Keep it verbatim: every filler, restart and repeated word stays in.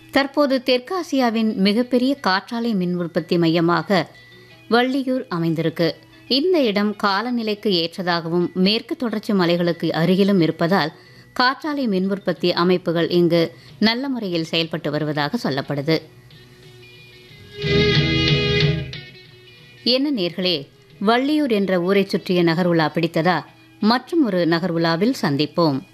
தற்போது தெற்காசியாவின் மிகப்பெரிய காற்றாலை மின் உற்பத்தி மையமாக வள்ளியூர் அமைந்திருக்கு. இந்த இடம் காலநிலைக்கு ஏற்றதாகவும் மேற்கு தொடர்ச்சி மலைகளுக்கு அருகிலும் இருப்பதால் காற்றாலை மின் உற்பத்தி அமைப்புகள் இங்கு நல்ல முறையில் செயல்பட்டு வருவதாக சொல்லப்படுது. என்ன நேர்களே, வள்ளியூர் என்ற ஊரை சுற்றிய நகர் உலா பிடித்ததா? மற்றும் ஒரு நகர் உலாவில் சந்திப்போம்.